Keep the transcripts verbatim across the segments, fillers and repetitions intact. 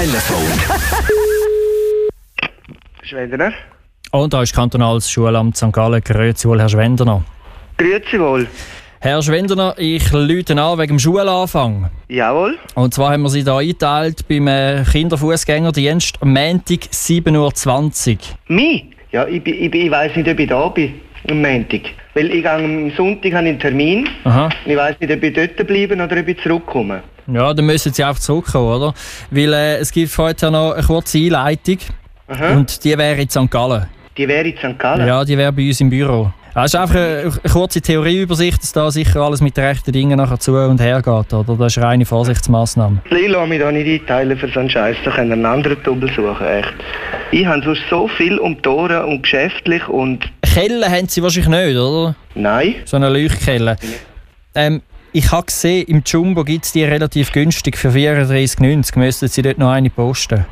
Telefon. Schwendener. Und da ist kantonales Schulamt Sankt Gallen. Grüezi wohl, Herr Schwendener. Grüezi wohl. Herr Schwendener, ich rufe an wegen dem Schulanfang. Jawohl. Und zwar haben wir Sie hier eingeteilt beim äh, Kinderfußgängerdienst am Montag sieben Uhr zwanzig. Mi? Ja, ich, bin, ich, bin, ich weiss nicht, ob ich da bin am Montag. Weil ich am Sonntag habe einen Termin. Aha. Ich weiss nicht, ob ich dort bleibe oder ob ich zurückkomme. Ja, dann müssen Sie auch zurückkommen, oder? Weil äh, es gibt heute noch eine kurze Einleitung. Aha. Und die wäre in Sankt Gallen. Die wäre in Sankt Gallen? Ja, die wäre bei uns im Büro. Das ist einfach eine, eine kurze Theorieübersicht, dass da sicher alles mit den rechten Dingen nachher zu und her geht, oder? Das ist eine reine Vorsichtsmaßnahme. Ich lasse mich da nicht einteilen für so einen Scheiß. Da können einen anderen Double suchen, echt. Ich habe sonst so viel um die Ohren und geschäftlich und... Kelle haben Sie wahrscheinlich nicht, oder? Nein. So eine Leuchtkelle. Ähm, ich habe gesehen, im Jumbo gibt es die relativ günstig für vierunddreissig neunzig. Müssten Sie dort noch eine posten?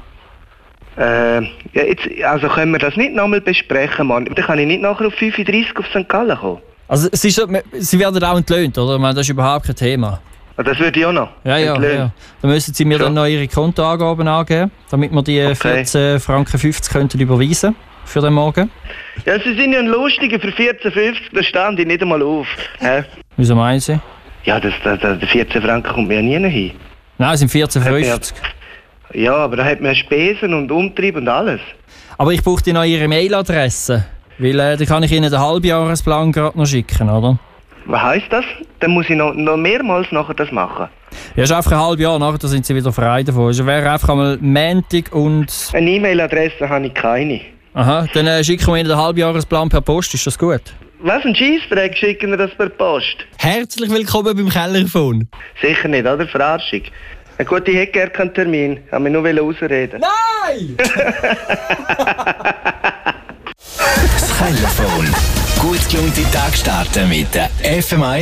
Äh, ja, jetzt, also können wir das nicht nochmal besprechen, Mann. Dann kann ich nicht nachher auf fünfunddreissig auf Sankt Gallen kommen. Also, es ist, Sie werden auch entlöhnt, oder? Ich meine, das ist überhaupt kein Thema. Das würde ich auch noch. Ja, ja, ja. Dann müssen Sie mir so. dann noch Ihre Kontoangaben angeben, damit wir die Okay. vierzehn Franken fünfzig könnten überweisen für den Morgen. Ja, Sie sind ja ein Lustiger für vierzehn fünfzig, da stand ich nicht einmal auf. Hä? Wieso meinen Sie? Ja, das, das, das, der vierzehn Franken kommt mir ja nie hin. Nein, es sind vierzehn fünfzig. Ja, aber da hat man Spesen und Umtrieb und alles. Aber ich brauche noch Ihre Mailadresse, weil äh, dann kann ich Ihnen den Halbjahresplan gerade noch schicken, oder? Was heisst das? Dann muss ich noch, noch mehrmals nachher das machen. Ja, ist einfach ein halbes Jahr, nachher da sind Sie wieder frei davon. Es wäre einfach einmal Montag und... Eine E-Mail-Adresse habe ich keine. Aha, dann äh, schicken wir Ihnen den Halbjahresplan per Post, ist das gut? Was, ein Scheissdreck, schicken wir das per Post? Herzlich willkommen beim Kellerphone. Sicher nicht, oder? Verarschung. Ja, gut, ich hätte gerne keinen Termin. Ich wollte mich nur ausreden. Nein! Das Telefon. Gut gelaunte Tag starten mit der F M eins